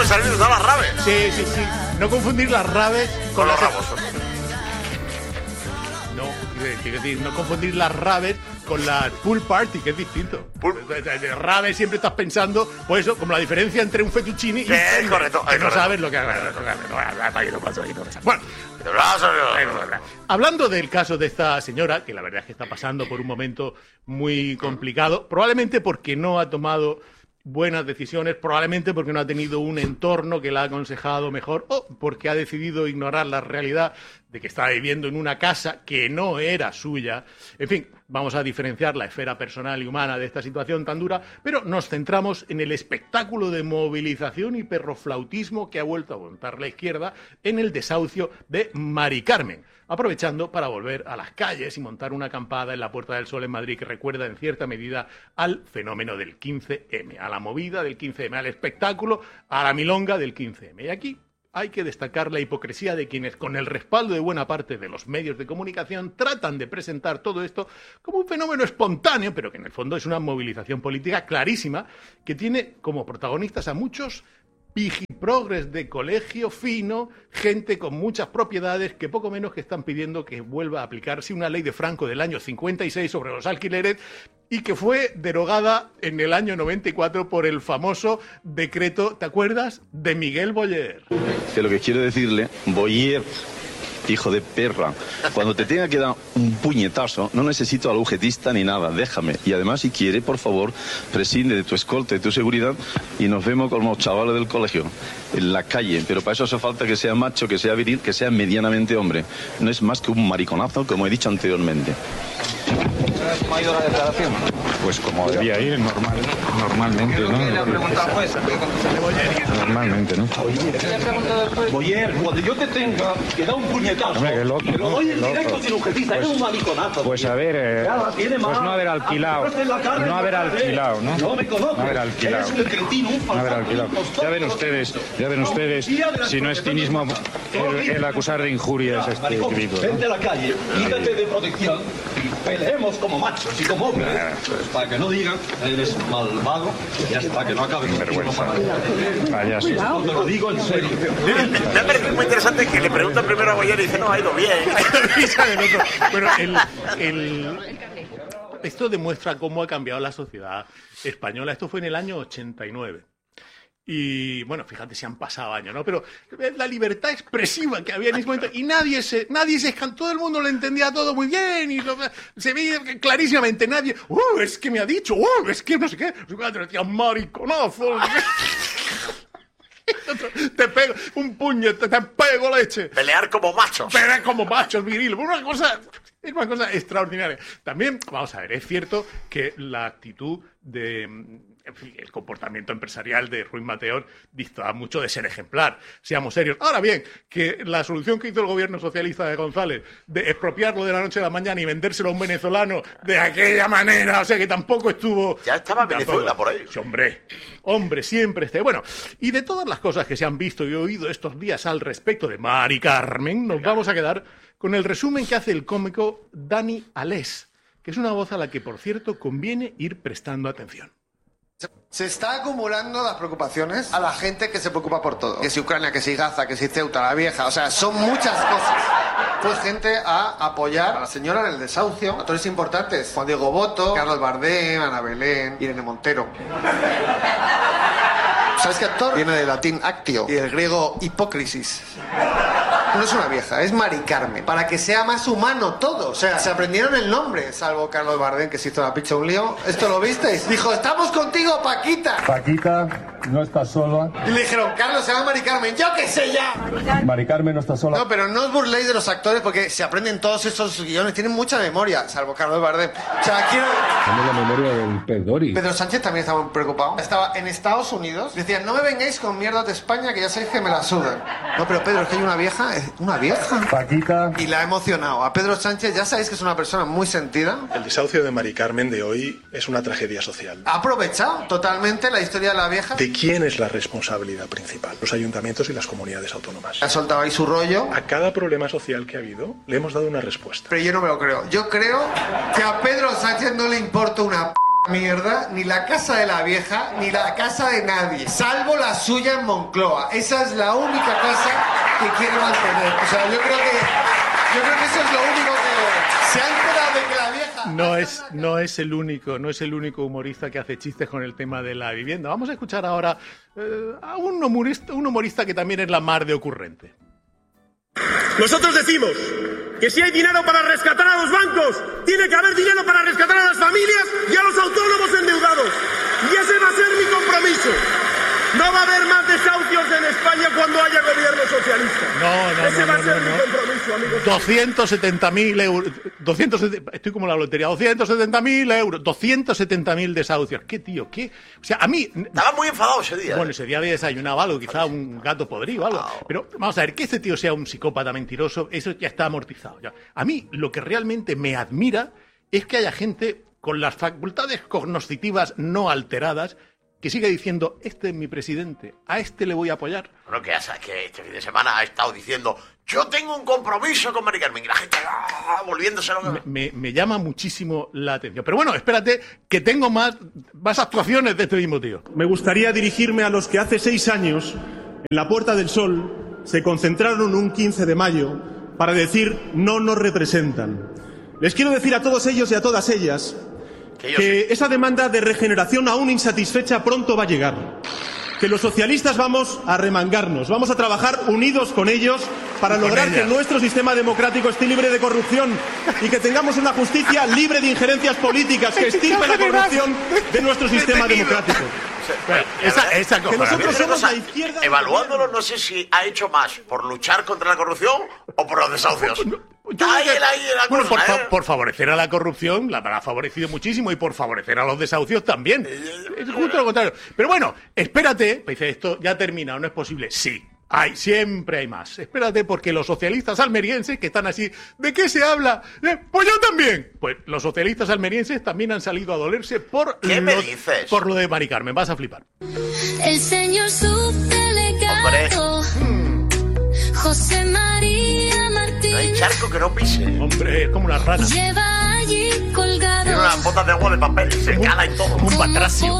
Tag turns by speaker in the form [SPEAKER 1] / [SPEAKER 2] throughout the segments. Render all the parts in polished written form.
[SPEAKER 1] puede salir de las raves.
[SPEAKER 2] Sí. No confundir las raves
[SPEAKER 1] con los rabos.
[SPEAKER 2] No, quiero decir, no confundir las raves con la pool party, que es distinto. De raves siempre estás pensando, pues eso, como la diferencia entre un fettuccine y
[SPEAKER 1] es correcto.
[SPEAKER 2] Que no sabes lo que... Bueno, hablando del caso de esta señora, que la verdad es que está pasando por un momento muy complicado, probablemente porque no ha tomado buenas decisiones, probablemente porque no ha tenido un entorno que la ha aconsejado mejor o porque ha decidido ignorar la realidad de que estaba viviendo en una casa que no era suya. En fin, vamos a diferenciar la esfera personal y humana de esta situación tan dura, pero nos centramos en el espectáculo de movilización y perroflautismo que ha vuelto a montar la izquierda en el desahucio de Mari Carmen, aprovechando para volver a las calles y montar una acampada en la Puerta del Sol en Madrid que recuerda en cierta medida al fenómeno del 15M, a la movida del 15M, al espectáculo, a la milonga del 15M. Y aquí hay que destacar la hipocresía de quienes, con el respaldo de buena parte de los medios de comunicación, tratan de presentar todo esto como un fenómeno espontáneo, pero que en el fondo es una movilización política clarísima que tiene como protagonistas a muchos pijiprogres de colegio fino, gente con muchas propiedades que poco menos que están pidiendo que vuelva a aplicarse una ley de Franco del año 56 sobre los alquileres y que fue derogada en el año 94 por el famoso decreto, ¿te acuerdas?, de Miguel Boyer.
[SPEAKER 3] Que lo que quiero decirle, Boyer, hijo de perra, cuando te tenga que dar un puñetazo, no necesito al agujetista ni nada, déjame. Y además, si quiere, por favor, prescinde de tu escolta, de tu seguridad y nos vemos con los chavales del colegio, en la calle. Pero para eso hace falta que sea macho, que sea viril, que sea medianamente hombre. No es más que un mariconazo, como he dicho anteriormente.
[SPEAKER 4] ¿Cómo ha ido la declaración?
[SPEAKER 5] Pues como debía ir, normalmente, ¿no? Normalmente, ¿no?
[SPEAKER 4] Boyer, cuando yo te tenga que da un puñetazo,
[SPEAKER 5] hombre, qué loco,
[SPEAKER 4] te lo doy en directo sin agujetista, eres un mariconazo.
[SPEAKER 5] Pues a ver, pues no haber alquilado, ¿no?
[SPEAKER 4] No me conoces.
[SPEAKER 5] No haber alquilado.
[SPEAKER 4] Eres un cretino, un
[SPEAKER 5] No haber alquilado. Ya ven ustedes, si no es cinismo el acusar de injurias este individuo, ¿no?
[SPEAKER 4] Vente a la calle, quítate de protección y peleemos como machos y como hombres. Para que no digan, eres malvado, y hasta que no acabe con
[SPEAKER 5] vergüenza. Payaso.
[SPEAKER 4] Te lo digo en serio.
[SPEAKER 1] Me ha parecido muy interesante que le preguntan primero a Boyer y dice, no, ha ido bien.
[SPEAKER 2] Bueno, esto demuestra cómo ha cambiado la sociedad española. Esto fue en el año 89. Y bueno, fíjate si han pasado años, ¿no? Pero la libertad expresiva que había en ese momento, y nadie se todo el mundo lo entendía todo muy bien, y se veía clarísimamente, nadie, es que me ha dicho, es que no sé qué, decía mariconazo. Te pego un puño, te pego leche.
[SPEAKER 1] Pelear como machos.
[SPEAKER 2] Pelear como machos, viril. Es una cosa extraordinaria. También, vamos a ver, es cierto que la actitud en fin, el comportamiento empresarial de Ruiz Mateos dista mucho de ser ejemplar. Seamos serios. Ahora bien, que la solución que hizo el gobierno socialista de González de expropiarlo de la noche a la mañana y vendérselo a un venezolano de aquella manera, o sea que tampoco estuvo...
[SPEAKER 1] Ya estaba Venezuela por ahí.
[SPEAKER 2] Sí, hombre, siempre esté. Bueno, y de todas las cosas que se han visto y oído estos días al respecto de Mari Carmen, nos vamos a quedar con el resumen que hace el cómico Dani Alés, que es una voz a la que, por cierto, conviene ir prestando atención.
[SPEAKER 6] Se está acumulando las preocupaciones a la gente que se preocupa por todo. Que si Ucrania, que si Gaza, que si Ceuta, la vieja. O sea, son muchas cosas. Pues gente a apoyar a la señora en el desahucio. Actores importantes. Juan Diego Boto, Carlos Bardem, Ana Belén, Irene Montero. ¿Sabes qué actor? Viene del latín actio y del griego hipócrisis. No es una vieja, es Mari Carmen. Para que sea más humano todo. O sea, se aprendieron el nombre, salvo Carlos Bardem, que se hizo la picha un lío. ¿Esto lo visteis? Dijo, estamos contigo, Paquita.
[SPEAKER 7] Paquita, no estás sola.
[SPEAKER 6] Y le dijeron, Carlos, se llama Mari Carmen. ¡Yo qué sé ya!
[SPEAKER 7] Mari Carmen no está sola.
[SPEAKER 6] No, pero no os burléis de los actores porque se aprenden todos esos guiones. Tienen mucha memoria, salvo Carlos Bardem. O sea, quiero...
[SPEAKER 7] Tengo la memoria del Pedori.
[SPEAKER 6] Pedro Sánchez también estaba muy preocupado. Estaba en Estados Unidos. Decían, no me vengáis con mierdas de España que ya sabéis que me la sudan. No, pero Pedro, es que hay una vieja... ¿Una vieja?
[SPEAKER 7] Paquita.
[SPEAKER 6] Y la ha emocionado. A Pedro Sánchez ya sabéis que es una persona muy sentida.
[SPEAKER 8] El desahucio de Mari Carmen de hoy es una tragedia social.
[SPEAKER 6] Ha aprovechado totalmente la historia de la vieja.
[SPEAKER 8] ¿De quién es la responsabilidad principal? Los ayuntamientos y las comunidades autónomas.
[SPEAKER 6] Ha soltado ahí su rollo.
[SPEAKER 8] A cada problema social que ha habido le hemos dado una respuesta.
[SPEAKER 6] Pero yo no me lo creo. Yo creo que a Pedro Sánchez no le importa una mierda, ni la casa de la vieja, ni la casa de nadie, salvo la suya en Moncloa. Esa es la única casa que quiere mantener. O sea, yo creo que eso es lo único que se ha enterado de que la vieja...
[SPEAKER 2] No es el único humorista que hace chistes con el tema de la vivienda. Vamos a escuchar ahora a un humorista que también es la mar de ocurrente.
[SPEAKER 9] Nosotros decimos que si hay dinero para rescatar a los bancos, tiene que haber dinero para rescatar a las familias y a los autónomos endeudados. Y ese va a ser mi compromiso. No va a haber más desahucios en España cuando haya gobierno socialista. Ese va a ser mi compromiso, amigos.
[SPEAKER 2] 270.000 euros. Estoy como la lotería. 270.000 euros. 270.000 desahucios. ¿Qué, tío? ¿Qué? O sea, a mí...
[SPEAKER 1] Estaba muy enfadado ese día.
[SPEAKER 2] Bueno, ese día había desayunado algo, quizá un gato podrido o algo. Pero vamos a ver, que este tío sea un psicópata mentiroso, eso ya está amortizado. Ya. A mí lo que realmente me admira es que haya gente con las facultades cognoscitivas no alteradas que siga diciendo, este es mi presidente, a este le voy a apoyar.
[SPEAKER 1] Bueno, que este fin de semana ha estado diciendo, yo tengo un compromiso con Mari Carmen, y la gente volviéndose loca.
[SPEAKER 2] Me llama muchísimo la atención. Pero bueno, espérate, que tengo más actuaciones de este mismo tío.
[SPEAKER 9] Me gustaría dirigirme a los que hace 6 años, en la Puerta del Sol, se concentraron un 15 de mayo para decir, no nos representan. Les quiero decir a todos ellos y a todas ellas que esa demanda de regeneración aún insatisfecha pronto va a llegar. Que los socialistas vamos a remangarnos, vamos a trabajar unidos con ellos para lograr que nuestro sistema democrático esté libre de corrupción y que tengamos una justicia libre de injerencias políticas que extirpe la corrupción de nuestro sistema democrático.
[SPEAKER 1] Que nosotros somos la izquierda... Evaluándolo, no sé si ha hecho más por luchar contra la corrupción o por los desahucios.
[SPEAKER 2] Bueno, por favorecer a la corrupción la ha favorecido muchísimo y por favorecer a los desahucios también. Es justo lo contrario. Pero bueno, espérate, dice, esto ya ha terminado, no es posible. Sí, siempre hay más. Espérate, porque los socialistas almerienses que están así, ¿de qué se habla? Pues yo también. Pues los socialistas almerienses también han salido a dolerse por lo de Mari Carmen. Vas a flipar.
[SPEAKER 10] El señor subdelegado José María Martín.
[SPEAKER 1] No hay charco que no pise.
[SPEAKER 2] Hombre, es como una rana.
[SPEAKER 10] Lleva allí colgado.
[SPEAKER 1] Tiene unas botas de agua de papel y se cala y todo.
[SPEAKER 2] Un patracio.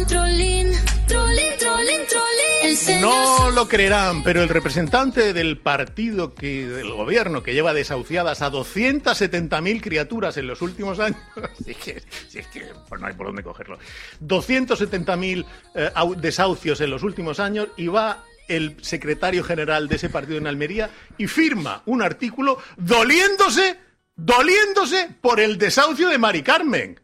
[SPEAKER 2] No lo creerán, pero el representante del partido del gobierno que lleva desahuciadas a 270.000 criaturas en los últimos años, si es que pues no hay por dónde cogerlo, 270.000 desahucios en los últimos años, y va el secretario general de ese partido en Almería y firma un artículo doliéndose por el desahucio de Mari Carmen.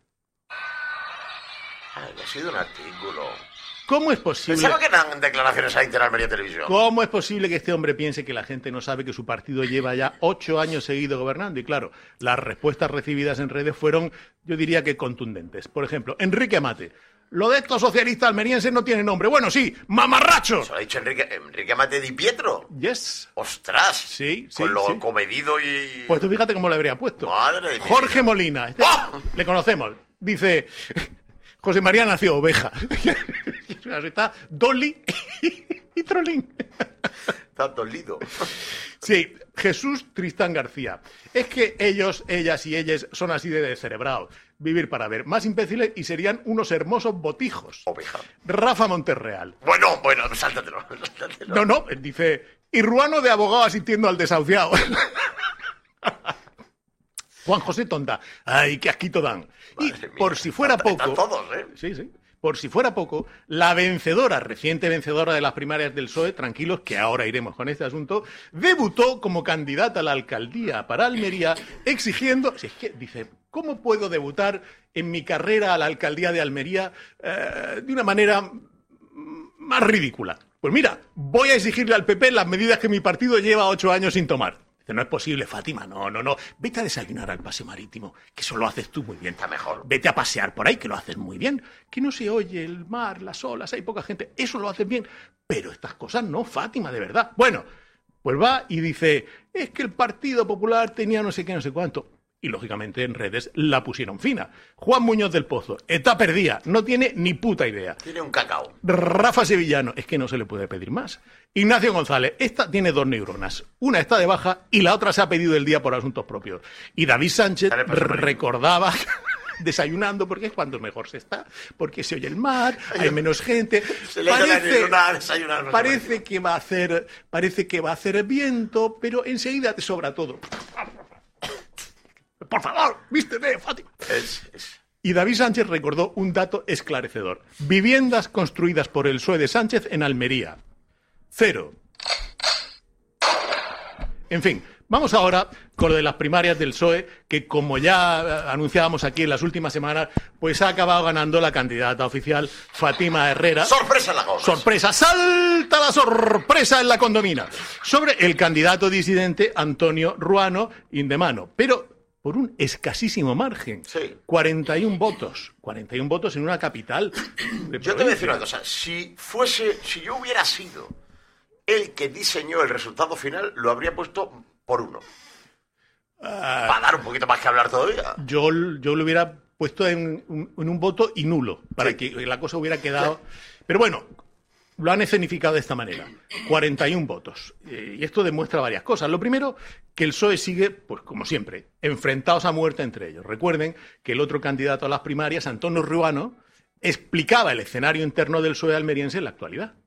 [SPEAKER 1] Ha sido un artículo.
[SPEAKER 2] ¿Cómo es posible?
[SPEAKER 1] Pensaba que eran declaraciones a Interalmería Televisión.
[SPEAKER 2] ¿Cómo es posible que este hombre piense que la gente no sabe que su partido lleva ya 8 años seguidos gobernando? Y claro, las respuestas recibidas en redes fueron, yo diría que contundentes. Por ejemplo, Enrique Amate. Lo de estos socialistas almerienses no tiene nombre. Bueno, sí, mamarrachos.
[SPEAKER 1] Se lo ha dicho Enrique Amate Di Pietro.
[SPEAKER 2] Yes.
[SPEAKER 1] ¡Ostras!
[SPEAKER 2] Sí.
[SPEAKER 1] Con lo comedido y...
[SPEAKER 2] Pues tú fíjate cómo le habría puesto.
[SPEAKER 1] Madre de
[SPEAKER 2] Jorge Molina.
[SPEAKER 1] ¡Oh!
[SPEAKER 2] Le conocemos. Dice... José María nació oveja. Está Dolly y Trolín.
[SPEAKER 1] Está dolido.
[SPEAKER 2] Sí, Jesús Tristán García. Es que ellos, ellas y ellas son así de descerebrados. Vivir para ver. Más imbéciles y serían unos hermosos botijos.
[SPEAKER 1] Oveja.
[SPEAKER 2] Rafa Monterreal.
[SPEAKER 1] Bueno, sáltatelo.
[SPEAKER 2] No, dice... Y Ruano de abogado asistiendo al desahuciado. Juan José Tonda. ¡Ay, qué asquito dan! Y por si fuera poco...
[SPEAKER 1] Están todos, ¿eh?
[SPEAKER 2] Sí. Por si fuera poco, la reciente vencedora de las primarias del PSOE, tranquilos que ahora iremos con este asunto, debutó como candidata a la alcaldía para Almería exigiendo... Si es que, dice, ¿cómo puedo debutar en mi carrera a la alcaldía de Almería de una manera más ridícula? Pues mira, voy a exigirle al PP las medidas que mi partido lleva 8 años sin tomar. No es posible, Fátima, no. Vete a desayunar al paseo marítimo, que eso lo haces tú muy bien.
[SPEAKER 1] Está mejor.
[SPEAKER 2] Vete a pasear por ahí, que lo haces muy bien. Que no se oye el mar, las olas, hay poca gente. Eso lo haces bien. Pero estas cosas no, Fátima, de verdad. Bueno, pues va y dice, es que el Partido Popular tenía no sé qué, no sé cuánto. Y, lógicamente, en redes la pusieron fina. Juan Muñoz del Pozo, está perdida, no tiene ni puta idea.
[SPEAKER 1] Tiene un cacao.
[SPEAKER 2] Rafa Sevillano, es que no se le puede pedir más. Ignacio González, esta tiene 2 neuronas. Una está de baja y la otra se ha pedido el día por asuntos propios. Y David Sánchez recordaba desayunando, porque es cuando mejor se está, porque se oye el mar, hay menos gente. Parece que va a hacer viento, pero enseguida te sobra todo. Por favor, vísteme, Fátima. Y David Sánchez recordó un dato esclarecedor. Viviendas construidas por el PSOE de Sánchez en Almería. 0. En fin, vamos ahora con lo de las primarias del PSOE, que como ya anunciábamos aquí en las últimas semanas, pues ha acabado ganando la candidata oficial Fátima Herrera.
[SPEAKER 1] ¡Sorpresa en la cosa!
[SPEAKER 2] ¡Sorpresa! ¡Salta la sorpresa en la condomina! Sobre el candidato disidente Antonio Ruano Indemano. Pero por un escasísimo margen.
[SPEAKER 1] Sí.
[SPEAKER 2] 41 votos. 41 votos en una capital de
[SPEAKER 1] Yo te voy a decir una cosa. Si yo hubiera sido el que diseñó el resultado final, lo habría puesto por 1. Para dar un poquito más que hablar todavía.
[SPEAKER 2] Yo lo hubiera puesto en un voto y nulo, para que la cosa hubiera quedado... Pero bueno, lo han escenificado de esta manera. 41 votos. Y esto demuestra varias cosas. Lo primero, que el PSOE sigue, pues como siempre, enfrentados a muerte entre ellos. Recuerden que el otro candidato a las primarias, Antonio Ruano, explicaba el escenario interno del PSOE almeriense en la actualidad.